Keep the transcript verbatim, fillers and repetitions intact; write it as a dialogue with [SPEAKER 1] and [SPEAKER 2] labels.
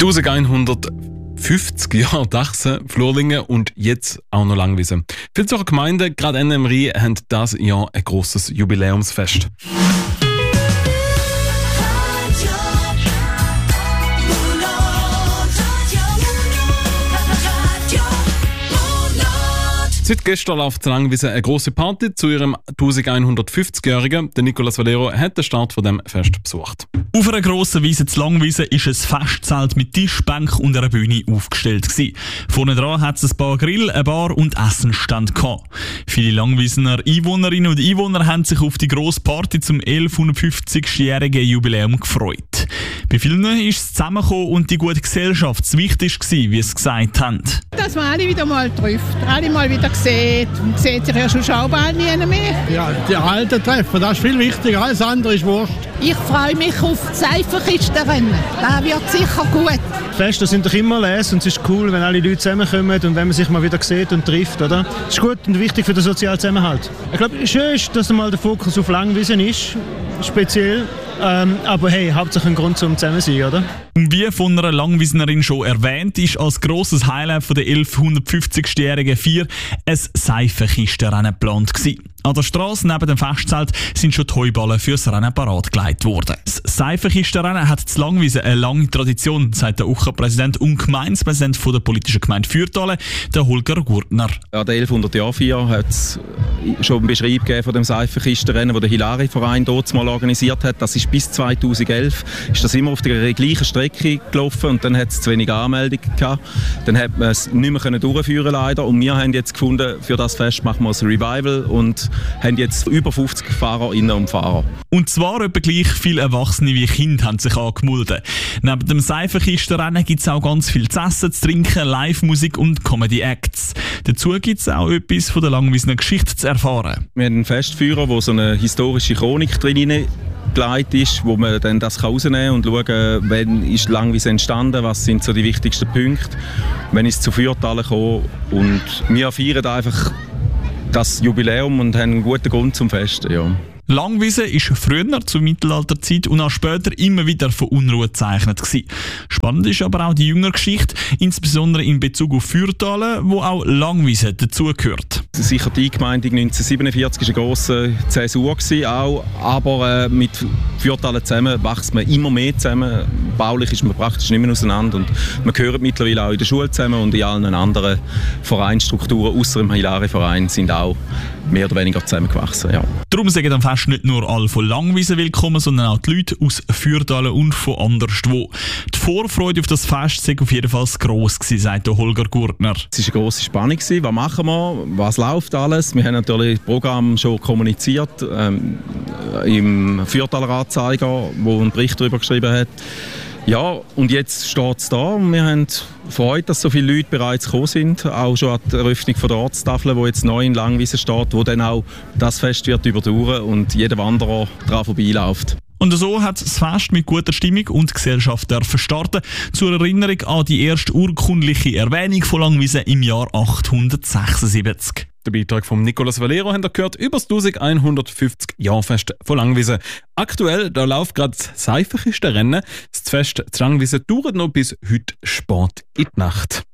[SPEAKER 1] elfhundertfünfzig Jahre Dachsen, Florlingen und jetzt auch noch Langwiesen. Viele Zürcher Gemeinden, gerade N M R I, haben dieses Jahr ein grosses Jubiläumsfest. Seit gestern läuft in Langwiesen eine grosse Party zu ihrem elfhundertfünfzigjährigen. Der Nicolas Valero hat den Start von dem Fest besucht.
[SPEAKER 2] Auf einer grossen Wiese zu Langwiesen ist ein Festzelt mit Tisch, Bank und einer Bühne aufgestellt gewesen. Vorne dran hat es ein paar Grill, eine Bar und Essenstand gehabt. Viele Langwiesener Einwohnerinnen und Einwohner haben sich auf die grosse Party zum elfhundertfünfzigjährigen Jubiläum gefreut. Bei vielen ist es zusammengekommen und die gute Gesellschaft das Wichtigste, wie sie gesagt haben.
[SPEAKER 3] Dass man alle wieder mal trifft, alle mal wieder sieht. Man sieht sich ja schon auch bald nie mehr.
[SPEAKER 4] Ja, die alten Treffen, das ist viel wichtiger, alles andere ist Wurst.
[SPEAKER 3] Ich freue mich auf die Seifenkistenrennen. Das wird sicher gut.
[SPEAKER 5] Die Feste sind doch immer les und es ist cool, wenn alle Leute zusammenkommen und wenn man sich mal wieder sieht und trifft, oder? Das ist gut und wichtig für den sozialen Zusammenhalt. Ich glaube, schön ist, dass mal der Fokus auf Langwiesen ist, speziell. Ähm, aber hey, hauptsächlich ein Grund zum Zusammen sein, oder?
[SPEAKER 2] Und wie von einer Langwiesenerin schon erwähnt, ist als grosses Highlight von der elfhundertfünfzigjährigen Feier ein Seifenkistenrennen geplant gewesen. An der Strasse neben dem Festzelt sind schon die Heuballen fürs Rennen parat gelegt worden. Das Seifenkistenrennen hat zu Langwiesen eine lange Tradition, sagt der U C A-Präsident und Gemeindepräsident der politischen Gemeinde Fürtalen, der Holger Gurtner.
[SPEAKER 6] An der elfhundert-Jahr-Feier hat es schon einen Beschreib gegeben von dem Seifenkistenrennen, das der Hilari-Verein dort mal organisiert hat. Das ist bis zweitausendelf ist das immer auf der gleichen Strecke gelaufen und dann hat es zu wenig Anmeldungen gehabt. Dann hat man es nicht mehr durchführen leider und wir haben jetzt gefunden, für das Fest machen wir ein Revival und haben jetzt über fünfzig Fahrerinnen und Fahrer.
[SPEAKER 2] Und zwar etwa gleich viele Erwachsene wie Kinder haben sich angemeldet. Neben dem Seifenkistenrennen gibt es auch ganz viel zu essen, zu trinken, Live-Musik und Comedy-Acts. Dazu gibt es auch etwas von der Langwiesener Geschichte zu erfahren.
[SPEAKER 6] Wir haben einen Festführer, wo so eine historische Chronik drin gelegt ist, wo man dann das rausnehmen kann und schauen, wann ist Langwiesen entstanden, was sind so die wichtigsten Punkte, wann ist es zu Fürtalen gekommen. Und wir feiern einfach das Jubiläum und haben einen guten Grund zum Festen. Ja.
[SPEAKER 2] Langwiesen ist früher zur Mittelalterzeit und auch später immer wieder von Unruhe gezeichnet gewesen. Spannend ist aber auch die jüngere Geschichte, insbesondere in Bezug auf Fürtalen, wo auch Langwiesen dazugehört.
[SPEAKER 6] Sicher die Gemeinde neunzehnhundertsiebenundvierzig war eine grosse Zäsur gewesen, auch, aber äh, mit Fürtalen zusammen wächst man immer mehr zusammen. Baulich ist man praktisch nicht mehr auseinander und man gehört mittlerweile auch in der Schule zusammen und in allen anderen Vereinsstrukturen außer dem Hilari-Verein sind auch mehr oder weniger zusammengewachsen. Ja.
[SPEAKER 2] Darum sagen am Fest nicht nur alle von Langwiesen willkommen, sondern auch die Leute aus Fürtalen und von anderswo. Die Vorfreude auf das Fest war auf jeden Fall gross gewesen, sagt Holger Gurtner.
[SPEAKER 6] Es war eine grosse Spannung. Was machen wir? Was läuft alles? Wir haben natürlich das Programm schon kommuniziert ähm, im Fürtaler Anzeiger, wo ein Bericht darüber geschrieben hat. Ja, und jetzt steht es da und wir haben Freude, dass so viele Leute bereits gekommen sind. Auch schon an der Eröffnung von der Ortstafel, die jetzt neu in Langwiesen steht, wo dann auch das Fest wird überdauern und jeder Wanderer daran vorbeiläuft.
[SPEAKER 2] Und so hat das Fest mit guter Stimmung und Gesellschaft dürfen starten. Zur Erinnerung an die erste urkundliche Erwähnung von Langwiesen im Jahr achtzehnhundertsechsundsiebzig.
[SPEAKER 1] Der Beitrag von Nicolas Valero haben wir gehört über das elfhundertfünfzig Jahrfest von Langwiesen. Aktuell da läuft gerade das Seifenkistenrennen. Das Fest zu Langwiesen dauert noch bis heute spät in die Nacht.